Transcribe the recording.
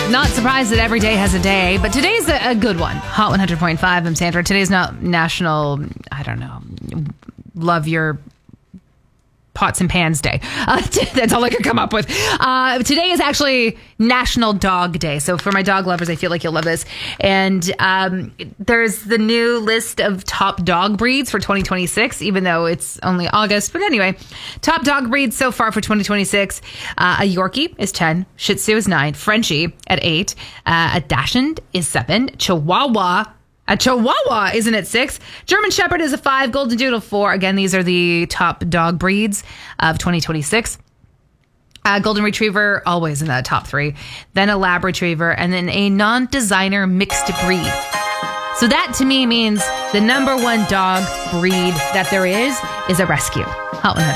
Not surprised that every day has a day, but today's a good one. Hot 100.5, I'm Sandra. Today's not National, Love Your Pots and Pans Day. That's all I could come up with. Today is actually National Dog Day. So for my dog lovers, I feel like you'll love this. And there's the new list of top dog breeds for 2026, even though it's only August. But anyway, top dog breeds so far for 2026. A Yorkie is 10. Shih Tzu is 9. Frenchie at 8. A Dachshund is 7. A Chihuahua isn't at 6. German Shepherd is a 5. Golden Doodle 4. Again, these are the top dog breeds of 2026. Golden Retriever, always in that top 3. Then a Lab Retriever, and then a non-designer mixed breed. So that to me means the number one dog breed that there is a rescue. Hot 100.